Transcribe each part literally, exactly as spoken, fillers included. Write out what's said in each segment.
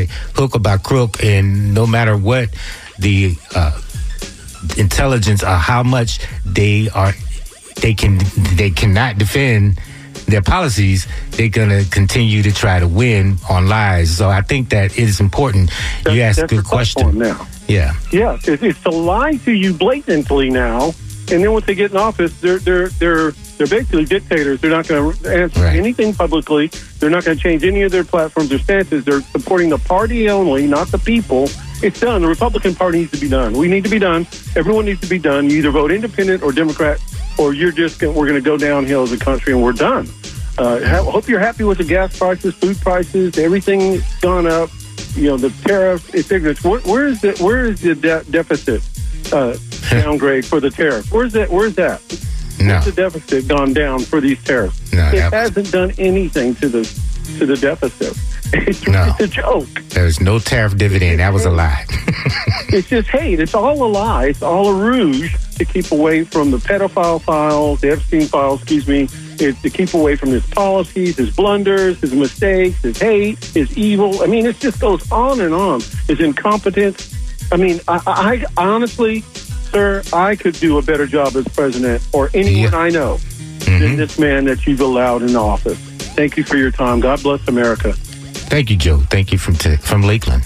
by hook or by crook, and no matter what the uh, intelligence or how much they are, they can, they cannot defend their policies, they're going to continue to try to win on lies. So I think that it is important. That's, you asked a that's good question. Now. Yeah. Yeah, it, it's to lie to you blatantly now, and then once they get in office, they're they're they're they're basically dictators. They're not going to answer Right. anything publicly. They're not going to change any of their platforms or stances. They're supporting the party only, not the people. It's done. The Republican Party needs to be done. We need to be done. Everyone needs to be done. You either vote independent or Democrat, or you're just gonna, we're going to go downhill as a country, and we're done. Uh, ha- hope you're happy with the gas prices, food prices, everything's gone up. You know, the tariffs, it's ignorance. Where, where is the where is the de- deficit uh, downgrade for the tariff? Where's that? Where's that? No. Where's the deficit gone down for these tariffs? No, it that- hasn't done anything to the to the deficit. It's, No. it's a joke. There's no tariff dividend. That was a lie. It's just hate. It's all a lie. It's all a ruse to keep away from the pedophile files, the Epstein files, excuse me. It's to keep away from his policies, his blunders, his mistakes, his hate, his evil. I mean, it just goes on and on. His incompetence. I mean, I, I honestly, sir, I could do a better job as president or anyone Yeah. I know Mm-hmm. than this man that you've allowed in office. Thank you for your time. God bless America. Thank you, Joe. Thank you from t- from Lakeland.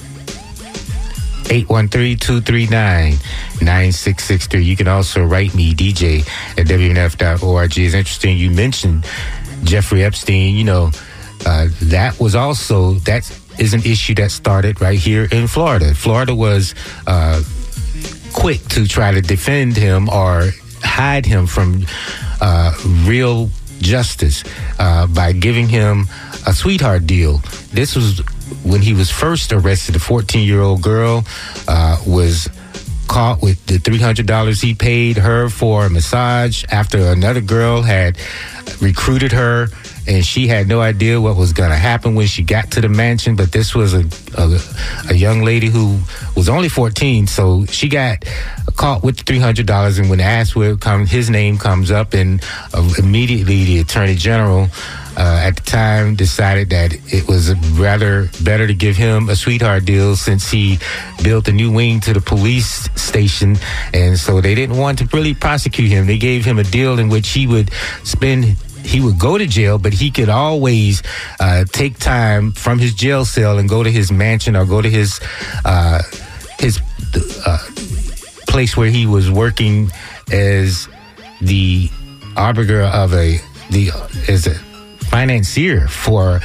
eight one three, two three nine, nine six six three. You can also write me, D J, at W N F dot org. It's interesting you mentioned Jeffrey Epstein. You know, uh, that was also, that is an issue that started right here in Florida. Florida was uh, quick to try to defend him or hide him from uh, real justice uh, by giving him a sweetheart deal. This was when he was first arrested. A fourteen-year-old girl uh, was caught with the three hundred dollars he paid her for a massage after another girl had recruited her, and she had no idea what was going to happen when she got to the mansion. But this was a, a a young lady who was only fourteen, so she got caught with the three hundred dollars, and when asked where it comes, his name comes up, and uh, immediately the Attorney General uh, at the time decided that it was rather better to give him a sweetheart deal since he built a new wing to the police station, and so they didn't want to really prosecute him. They gave him a deal in which he would spend he would go to jail, but he could always uh, take time from his jail cell and go to his mansion or go to his uh, his uh, place where he was working as the arbiter of a the as a financier for,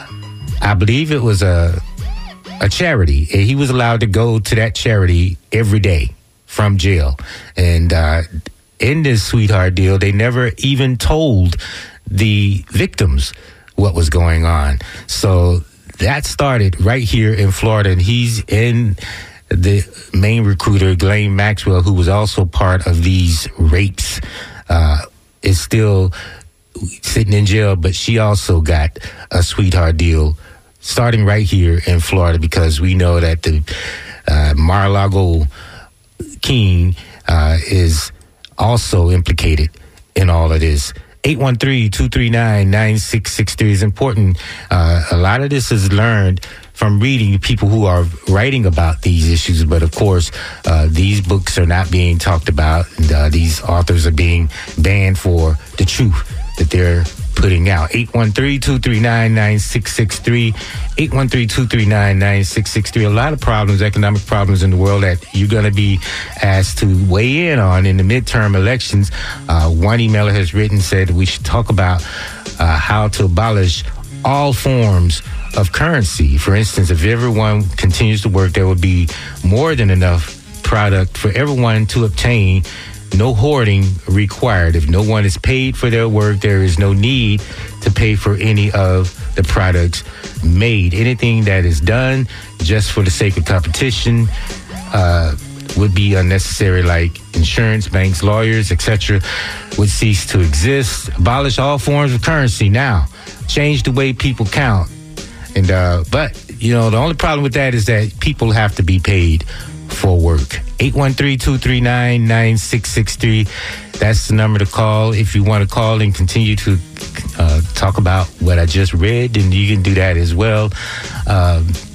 I believe it was a a charity. And he was allowed to go to that charity every day from jail. And uh, in this sweetheart deal, they never even told the victims what was going on. So that started right here in Florida, and he's in the main recruiter, Ghislaine Maxwell, who was also part of these rapes, uh, is still sitting in jail, but she also got a sweetheart deal starting right here in Florida, because we know that the uh, Mar-a-Lago King uh, is also implicated in all of this. eight one three, two three nine, nine six six three is important. Uh, a lot of this is learned from reading people who are writing about these issues, but of course, uh, these books are not being talked about, and uh, these authors are being banned for the truth that they're putting out. eight one three, two three nine, nine six six three, eight one three, two three nine, nine six six three. A lot of problems, economic problems in the world that you're going to be asked to weigh in on in the midterm elections. Uh, one emailer has written, said we should talk about uh, how to abolish all forms of currency. For instance, if everyone continues to work, there would be more than enough product for everyone to obtain. No hoarding required. If no one is paid for their work, there is no need to pay for any of the products made. Anything that is done just for the sake of competition uh, would be unnecessary, like insurance, banks, lawyers, et cetera, would cease to exist. Abolish all forms of currency now. Change the way people count. And uh, but, you know, the only problem with that is that people have to be paid for work. eight one three, two three nine, nine six six three. That's the number to call. If you want to call and continue to uh, talk about what I just read, then you can do that as well. Um,